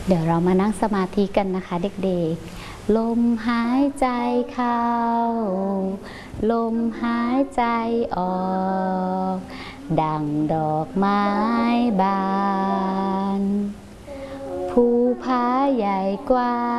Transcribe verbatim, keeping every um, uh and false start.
เดี๋ยวเรามานั่งสมาธิกันนะคะเด็กๆลมหายใจเข้าลมหายใจออกดังดอกไม้บานภูผาใหญ่กว้าง